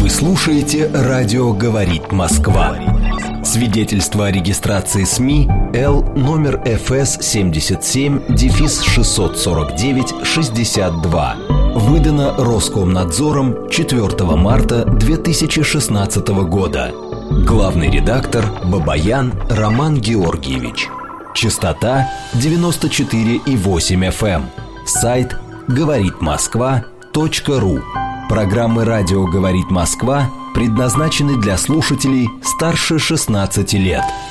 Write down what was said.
слушаете «Радио говорит Москва». Свидетельство о регистрации СМИ Л номер ФС 77-649-62. Выдано Роскомнадзором 4 марта 2016 года. Главный редактор Бабаян Роман Георгиевич. Частота 94,8 FM. Сайт говоритмосква.ру. Программы «Радио говорит Москва» предназначены для слушателей старше 16 лет.